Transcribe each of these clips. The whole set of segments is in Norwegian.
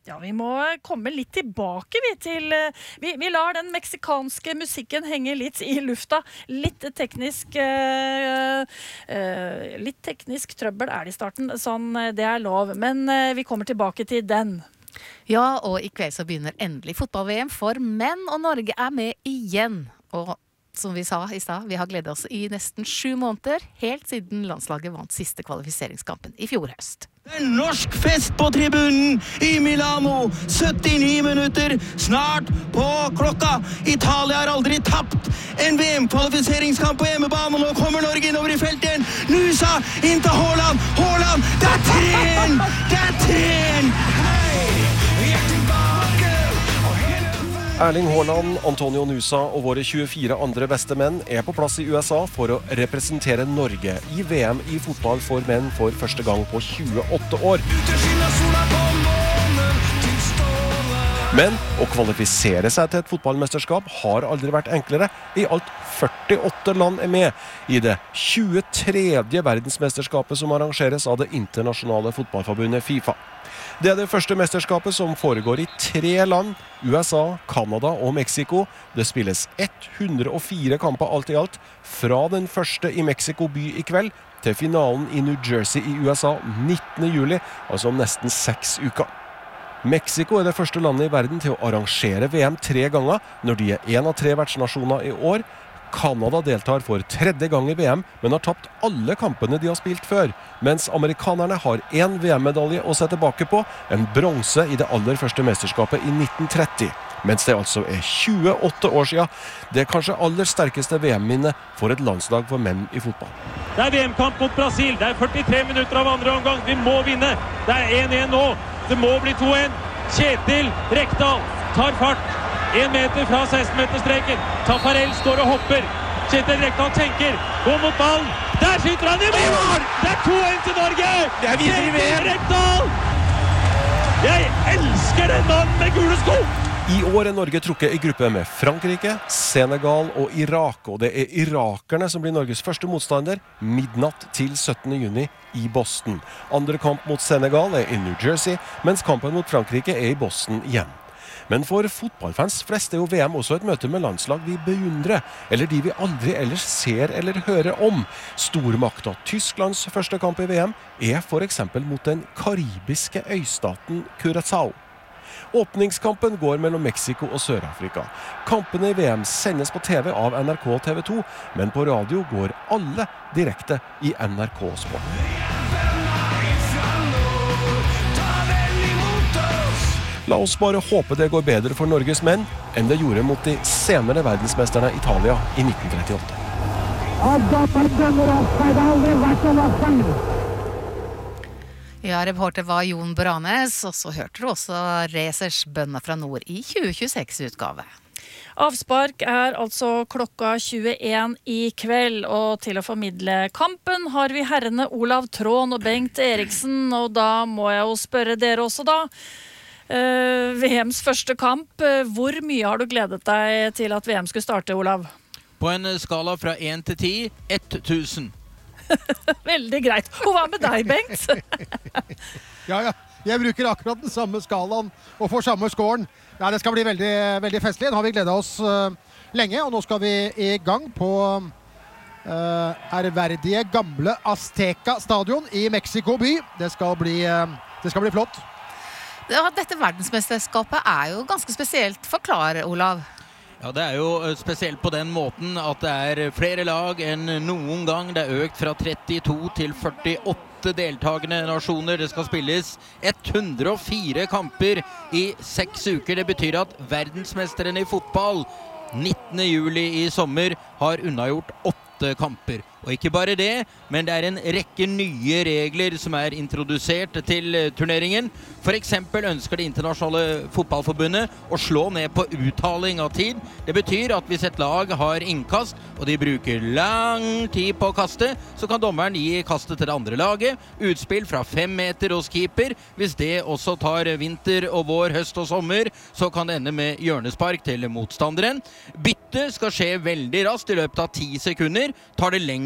Ja, vi må komme litt tilbake vi lar den meksikanske musikken henge litt i lufta. Litt teknisk trøbbel det i starten, sånn det lov. Men vi kommer tilbake til den. Ja, og i kveld så begynner endelig fotball-VM for menn, og Norge med igjen. Og som vi sa i stad, vi har gledet oss i nesten 7 måneder, helt siden landslaget vant siste kvalifiseringskampen i fjor høst. En norsk fest på tribunen i Milano, 79 minutter, snart på klokka. Italia har aldri tapt en VM-kvalifiseringskamp på hjemmebane. Nå kommer Norge innover i feltet igjen. Nusa inn til Haaland. Haaland, det 3-1! Det 3-1! Hei, vi tilbake. Erling Haaland, Antonio Nusa og våre 24 andre beste menn på plass i USA for å representere Norge i VM i fotball for menn for første gang på 28 år. Men å kvalifisere seg til et fotballmesterskap har aldri vært enklere. I alt 48 land med i det 23. verdensmesterskapet som arrangeres av det internasjonale fotballforbundet FIFA. Det det første mesterskapet som foregår i 3 land, USA, Kanada og Mexico. Det spilles 104 kamper alt i alt, fra den første i Mexico by i kveld til finalen i New Jersey i USA 19. juli, altså om nesten 6 uker. Mexico det første landet i verden til å arrangere VM 3 ganger, når de en av 3 vertsnasjoner i år. Kanada deltar for 3. gang i VM, men har tapt alle kampene de har spilt før, mens amerikanerne har 1 VM-medalje å se tilbake på, en bronse i det aller første mesterskapet i 1930. Mens det altså 28 år siden, det kanskje aller sterkeste VM-minnet for et landslag for menn i fotball. Det VM-kamp mot Brasil, det 43 minutter av andre omgang, vi må vinne, det 1-1 nå, det må bli 2-1, Kjetil Rekdal tar fart, 1 meter fra 16-meterstreken. Tafarel står og hopper. Kjetil Rekdal tenker. Går mot ballen. Der skyter han i mål! Det 2-1 til Norge! Det viser i VM! Kjetil Rekdal! Jeg elsker den mannen med gule sko! I år Norge trukket i gruppe med Frankrike, Senegal og Irak. Og det irakerne som blir Norges første motstander midnatt til 17. juni i Boston. Andre kamp mot Senegal i New Jersey, mens kampen mot Frankrike i Boston igjen. Men for fotballfans flest jo VM også et møte med landslag vi beundrer, eller de vi aldri ellers ser eller hører om. Stormakta Tysklands første kamp i VM for eksempel mot den karibiske øystaten Curaçao. Åpningskampen går mellom Mexico og Sør-Afrika. Kampene i VM sendes på TV av NRK og TV 2, men på radio går alle direkte i NRK Sport. La oss bare håpe det går bedre for Norges menn enn det gjorde mot de senere verdensmesterne Italia i 1938. Ja, reporter var Jon Branes, og så hørte du også Racers Bønner fra Nord i 2026-utgave. Avspark altså klokka 21 i kveld, og til å formidle kampen har vi herrene Olav Trån og Bengt Eriksen, og da må jeg jo spørre dere også da. VMs første kamp, hvor mye har du gledet deg til at VM skulle starte, Olav? På en skala fra 1 til 10, 1000. Veldig greit. Og hva med deg, Bengt? Ja, jeg bruker akkurat den samme skalaen og får samme scoren. Ja, det skal bli veldig, veldig festlig. Nå har vi gledet oss lenge, og nå skal vi i gang på ærverdige gamle Azteca stadion i Mexico by. Det skal bli flott. Ja, dette verdensmesterskapet jo ganske spesielt. Forklar, Olav. Ja, det jo spesielt på den måten at det flere lag enn noen gang. Det økt fra 32 til 48 deltagende nasjoner. Det skal spilles 104 kamper i 6 uker. Det betyr at verdensmesterne i fotball 19. juli i sommer har unnagjort 8 kamper. Og ikke bare det, men det en rekke nye regler som introdusert til turneringen. For eksempel ønsker det internasjonale fotballforbundet å slå ned på uttaling av tid. Det betyr at hvis et lag har innkast, og de bruker lang tid på å kaste, så kan dommeren gi kastet til det andre laget. Utspill fra 5 meter hos keeper. Hvis det også tar vinter og vår, høst og sommer, så kan det ende med hjørnespark til motstanderen. Bytte skal skje veldig raskt i løpet av 10 sekunder. Tar det lengre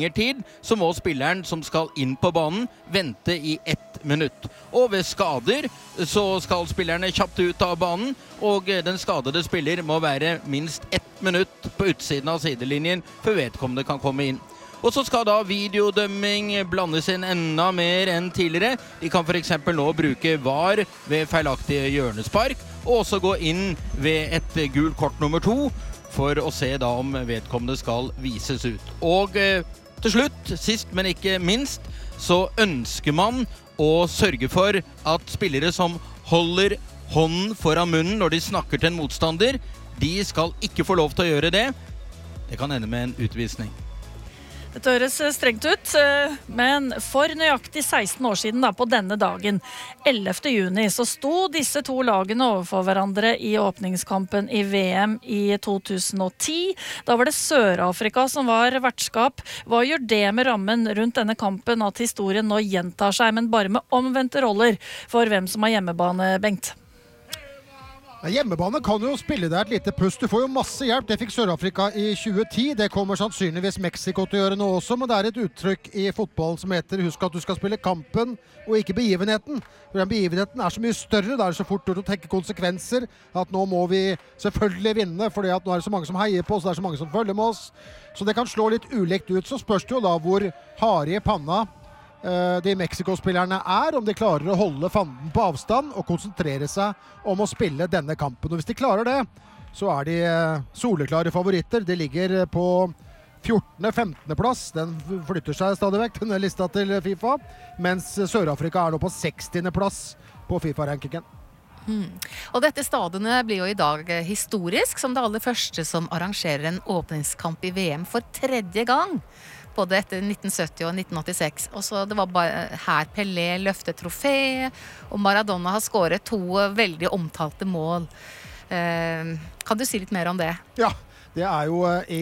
lengre tid, så må spilleren som skal inn på banen vente i 1 minutt. Og ved skader så skal spillerne kjapt ut av banen, og den skadede spiller må være minst 1 minutt på utsiden av sidelinjen før vedkommende kan komme inn. Og så skal da videodømming blandes inn enda mer enn tidligere. De kan for eksempel nå bruke VAR ved feilaktige hjørnespark, og også gå inn ved et gult kort nummer 2 for å se da om vedkommende skal vises ut. Og til slutt, sist men ikke minst, så ønsker man å sørge for at spillere som holder hånden foran munnen når de snakker til en motstander, de skal ikke få lov til å gjøre det. Det kan ende med en utvisning. Det høres strengt ut, men for nøyaktig 16 år siden da, på denne dagen, 11. juni, så sto disse to lagene overfor hverandre i åpningskampen i VM i 2010. Da var det Sør-Afrika som var vertskap. Hva gjør det med rammen rundt denne kampen at historien nå gjentar seg, men bare med omvendte roller for hvem som har hjemmebane, Bengt? Hjemmebane kan jo spille deg et lite pust. Du får jo masse hjelp. Det fikk Sør-Afrika i 2010. Det kommer sannsynligvis Mexico til å gjøre nå også, men det er et uttrykk i fotball som heter husk at du skal spille kampen og ikke begivenheten. For den begivenheten er så mye større. Da er det så fort gjort å tenke konsekvenser. At nå må vi selvfølgelig vinne, fordi at nå er det så mange som heier på oss, det er så mange som følger med oss. Så det kan slå litt ulikt ut. Så spørs det jo da hvor harde i panna de Mexico-spillerne om de klarer å holde fanden på avstand og konsentrere seg om å spille denne kampen. Og hvis de klarer det, så er de soleklare favoritter. De ligger på 14.-15. plass. Den flytter seg stadig vekk, denne lista til FIFA, mens Sør-Afrika er nå på 60. plass på FIFA-rankingen. Og dette stadionet blir jo i dag historisk, som det aller første som arrangerer en åpningskamp i VM for 3. gang. Både etter 1970 og 1986. Og så det var bare her Pelé løftet trofé, og Maradona har skåret 2 veldig omtalte mål. Kan du si litt mer om det? Ja, det er jo i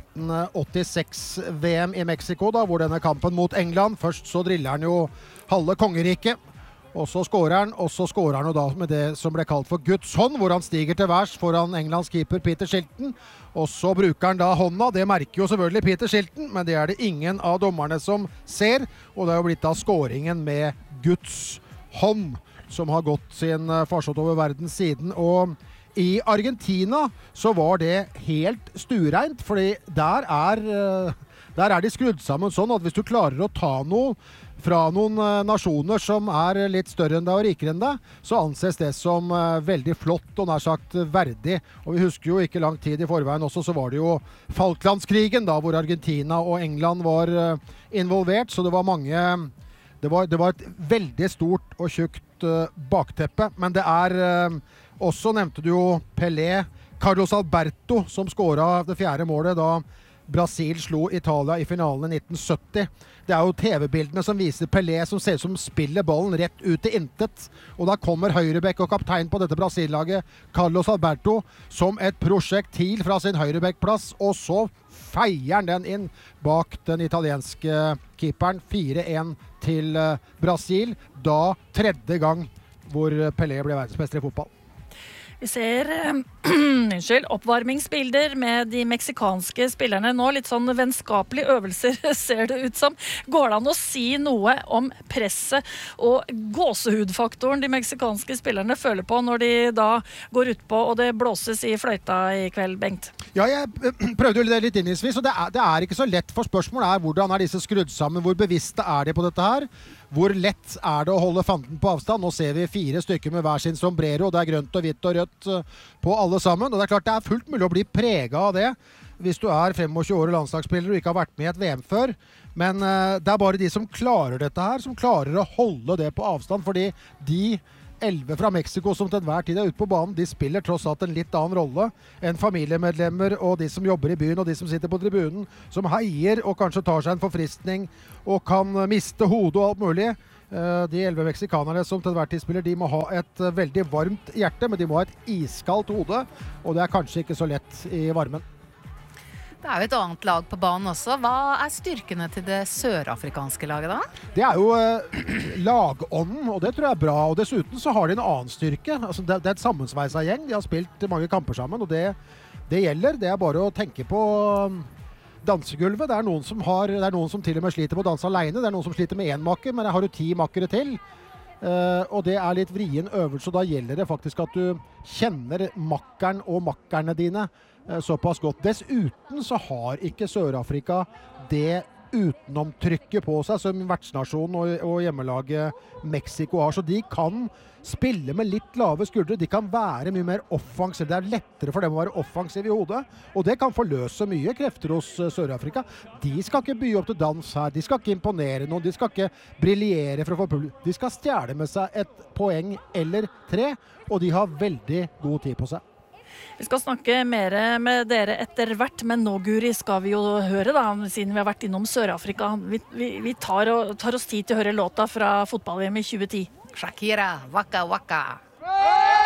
1986 VM i Mexico, da, hvor denne kampen mot England, først så driller han jo halve kongeriket, og så skårer han jo da med det som ble kalt for Guds hånd, hvor han stiger til værs foran Englands keeper Peter Shilton, og så bruker han da hånda. Det merker jo selvfølgelig Peter Shilton, men det er det ingen av dommerne som ser, og det er jo blitt da skåringen med Guds hånd, som har gått sin farsott over verden siden. Og i Argentina så var det helt stuereint, fordi der er de skrudd sammen sånn at hvis du klarer å ta noe fra noen nasjoner som er litt større enn deg og rikere enn deg, så anses det som veldig flott og nær sagt verdig. Og vi husker jo ikke lang tid i forveien også, så var det jo Falklandskrigen da, hvor Argentina og England var involvert, så det var mange... Det var et veldig stort og tjukt bakteppe, men det er også, nevnte du jo Pelé, Carlos Alberto, som skåret det 4. målet da Brasil slo Italia i finalen i 1970. Det er jo TV-bildene som viser Pelé som ser ut som spiller ballen rett ut til intet. Og da kommer høyrebekk og kaptein på dette Brasil-laget, Carlos Alberto, som et prosjektil fra sin høyrebekk-plass, og så feier han den inn bak den italienske keeperen. 4-1 til Brasil, da 3. gang hvor Pelé ble verdensmester i fotball. Vi ser oppvarmingsbilder med de meksikanske spillerne nå, litt sånn vennskapelige øvelser ser det ut som. Går det an å si noe om presset og gåsehudfaktoren de meksikanske spillerne føler på når de da går ut på og det blåses i fløyta i kveld, Bengt? Ja, jeg prøvde det litt innledningsvis, og det er ikke så lett, for spørsmålet er hvordan er disse skrudd sammen, hvor bevisste er de på dette her? Hvor lett er det å holde fanden på avstand? Nå ser vi 4 stykker med hver sin sombrero, det er grønt og hvitt og rødt på alle sammen, og det er klart det er fullt mulig å bli preget av det hvis du er 25 år og landslagsspiller og ikke har vært med i et VM før, men det er bare de som klarer dette her, som klarer å holde det på avstand, fordi de 11 fra Mexico som til enhver tid er ute på banen, de spiller tross alt en litt annen rolle enn familiemedlemmer og de som jobber i byen og de som sitter på tribunen, som heier og kanskje tar seg en forfriskning og kan miste hodet og alt mulig. De 11 meksikanerne som til enhver tid spiller, de må ha et veldig varmt hjerte, men de må ha et iskaldt hode, og det er kanskje ikke så lett i varmen. Det er jo et annet lag på banen også. Hva er styrkene til det sørafrikanske laget da? Det er jo lagånden, og det tror jeg er bra. Og dessuten så har de en annen styrke. Altså, det er et sammensveisa gjeng. De har spilt mange kamper sammen, og det gjelder. Det er bare å tenke på dansegulvet. Det er noen som til og med sliter på å danse alene. Det er noen som sliter med én makker, men har du 10 makkere til. Og det er litt vrien øvelse, og da gjelder det faktisk at du kjenner makkeren og makkerne dine såpass godt. Dessuten så har ikke Sør-Afrika det utenomtrykket på seg som vertsnasjonen og hjemmelaget Mexico har, så de kan spille med litt lave skuldre, de kan være mye mer offensive, det er lettere for dem å være offensive i hodet, og det kan forløse mye krefter hos Sør-Afrika. De skal ikke by opp til dans her, de skal ikke imponere noen, de skal ikke briljere for å få publikum, de skal stjele med seg et poeng eller 3, og de har veldig god tid på seg. Vi skal snakke mer med dere etter hvert, men nå, Guri, skal vi jo høre da, siden vi har vært innom Sør-Afrika. Vi tar oss tid til å høre låta fra fotball-VM i 2010. Shakira, Waka Waka.